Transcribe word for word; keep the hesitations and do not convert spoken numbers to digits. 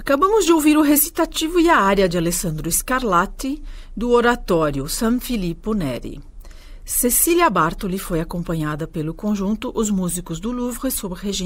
Acabamos de ouvir o recitativo e a área de Alessandro Scarlatti do oratório San Filippo Neri. Cecília Bartoli foi acompanhada pelo conjunto Os Músicos do Louvre sob regência